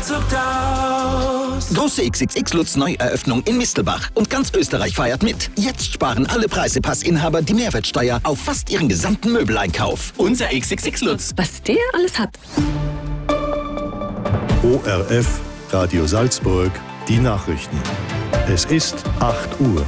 zuckt aus. Große XXX-Lutz Neueröffnung in Mistelbach. Und ganz Österreich feiert mit. Jetzt sparen alle Preisepassinhaber die Mehrwertsteuer auf fast ihren gesamten Möbeleinkauf. Unser XXX-Lutz. Was der alles hat. ORF, Radio Salzburg, die Nachrichten. Es ist 8 Uhr.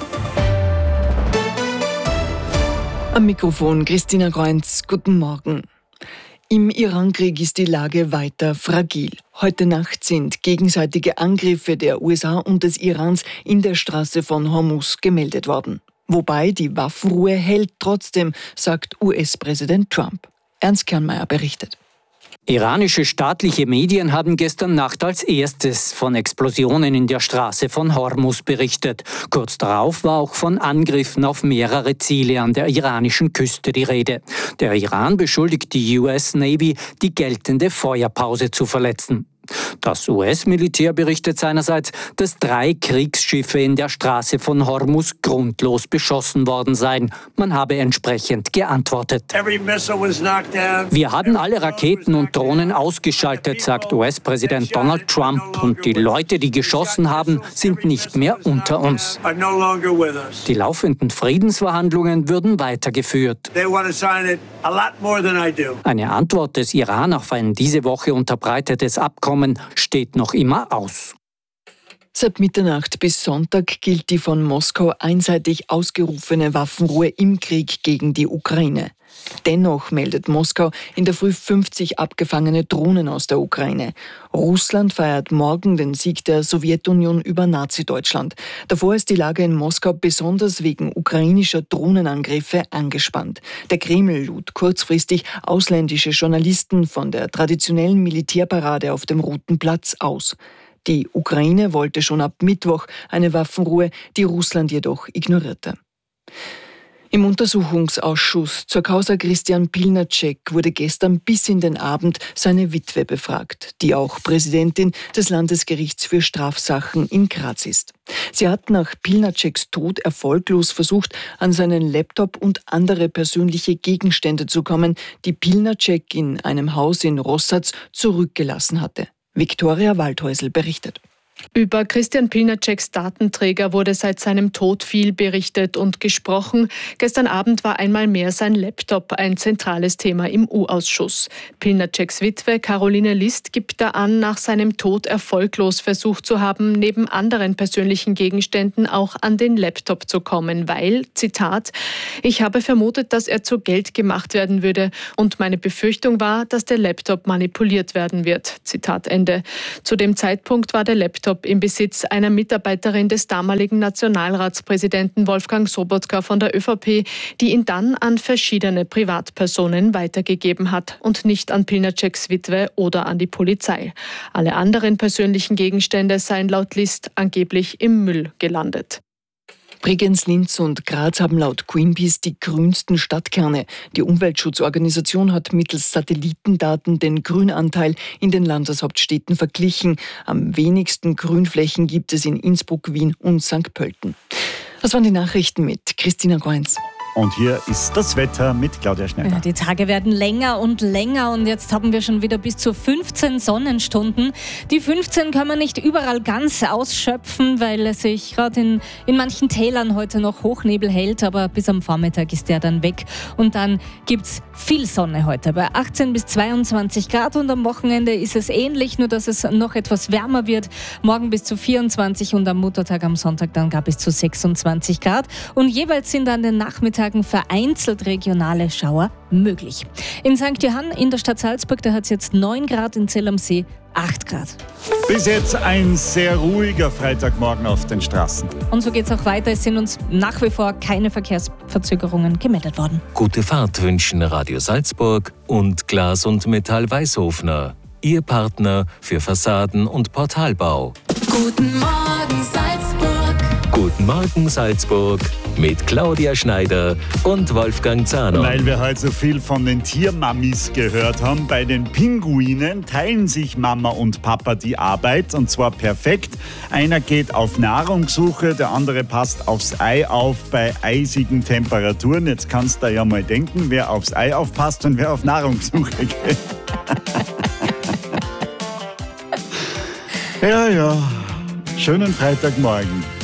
Am Mikrofon Christina Groenz. Guten Morgen. Im Irankrieg ist die Lage weiter fragil. Heute Nacht sind gegenseitige Angriffe der USA und des Irans in der Straße von Hormuz gemeldet worden. Wobei die Waffenruhe hält trotzdem, sagt US-Präsident Trump. Ernst Kernmeier berichtet. Iranische staatliche Medien haben gestern Nacht als erstes von Explosionen in der Straße von Hormuz berichtet. Kurz darauf war auch von Angriffen auf mehrere Ziele an der iranischen Küste die Rede. Der Iran beschuldigt die US Navy, die geltende Feuerpause zu verletzen. Das US-Militär berichtet seinerseits, dass 3 Kriegsschiffe in der Straße von Hormuz grundlos beschossen worden seien. Man habe entsprechend geantwortet. Wir haben alle Raketen und Drohnen ausgeschaltet, sagt US-Präsident Donald Trump. Und die Leute, die geschossen haben, sind nicht mehr unter uns. Die laufenden Friedensverhandlungen würden weitergeführt. Eine Antwort des Iran auf ein diese Woche unterbreitetes Abkommen steht noch immer aus. Seit Mitternacht bis Sonntag gilt die von Moskau einseitig ausgerufene Waffenruhe im Krieg gegen die Ukraine. Dennoch meldet Moskau in der Früh 50 abgefangene Drohnen aus der Ukraine. Russland feiert morgen den Sieg der Sowjetunion über Nazi-Deutschland. Davor ist die Lage in Moskau besonders wegen ukrainischer Drohnenangriffe angespannt. Der Kreml lud kurzfristig ausländische Journalisten von der traditionellen Militärparade auf dem Roten Platz aus. Die Ukraine wollte schon ab Mittwoch eine Waffenruhe, die Russland jedoch ignorierte. Im Untersuchungsausschuss zur Causa Christian Pilnacek wurde gestern bis in den Abend seine Witwe befragt, die auch Präsidentin des Landesgerichts für Strafsachen in Graz ist. Sie hat nach Pilnaceks Tod erfolglos versucht, an seinen Laptop und andere persönliche Gegenstände zu kommen, die Pilnacek in einem Haus in Rossatz zurückgelassen hatte. Viktoria Waldhäusl berichtet. Über Christian Pilnaceks Datenträger wurde seit seinem Tod viel berichtet und gesprochen. Gestern Abend war einmal mehr sein Laptop ein zentrales Thema im U-Ausschuss. Pilnaceks Witwe Caroline List gibt da an, nach seinem Tod erfolglos versucht zu haben, neben anderen persönlichen Gegenständen auch an den Laptop zu kommen, weil, Zitat, ich habe vermutet, dass er zu Geld gemacht werden würde und meine Befürchtung war, dass der Laptop manipuliert werden wird. Zitat Ende. Zu dem Zeitpunkt war der Laptop im Besitz einer Mitarbeiterin des damaligen Nationalratspräsidenten Wolfgang Sobotka von der ÖVP, die ihn dann an verschiedene Privatpersonen weitergegeben hat und nicht an Pilnaceks Witwe oder an die Polizei. Alle anderen persönlichen Gegenstände seien laut List angeblich im Müll gelandet. Bregenz, Linz und Graz haben laut Greenpeace die grünsten Stadtkerne. Die Umweltschutzorganisation hat mittels Satellitendaten den Grünanteil in den Landeshauptstädten verglichen. Am wenigsten Grünflächen gibt es in Innsbruck, Wien und St. Pölten. Das waren die Nachrichten mit Christina Groenz. Und hier ist das Wetter mit Claudia Schneider. Ja, die Tage werden länger und länger und jetzt haben wir schon wieder bis zu 15 Sonnenstunden. Die 15 können wir nicht überall ganz ausschöpfen, weil es sich gerade in manchen Tälern heute noch Hochnebel hält, aber bis am Vormittag ist der dann weg. Und dann gibt es viel Sonne heute bei 18 bis 22 Grad und am Wochenende ist es ähnlich, nur dass es noch etwas wärmer wird. Morgen bis zu 24 und am Muttertag, am Sonntag dann gar bis zu 26 Grad. Und jeweils sind an den Nachmittagen vereinzelt regionale Schauer möglich. In St. Johann in der Stadt Salzburg, da hat es jetzt 9 Grad, in Zell am See 8 Grad. Bis jetzt ein sehr ruhiger Freitagmorgen auf den Straßen. Und so geht es auch weiter. Es sind uns nach wie vor keine Verkehrsverzögerungen gemeldet worden. Gute Fahrt wünschen Radio Salzburg und Glas und Metall Weißhofner. Ihr Partner für Fassaden- und Portalbau. Guten Morgen Salzburg. Guten Morgen Salzburg mit Claudia Schneider und Wolfgang Zahner. Weil wir heute so viel von den Tiermamis gehört haben, bei den Pinguinen teilen sich Mama und Papa die Arbeit und zwar perfekt. Einer geht auf Nahrungssuche, der andere passt aufs Ei auf bei eisigen Temperaturen. Jetzt kannst du ja mal denken, wer aufs Ei aufpasst und wer auf Nahrungssuche geht. Ja. Schönen Freitagmorgen.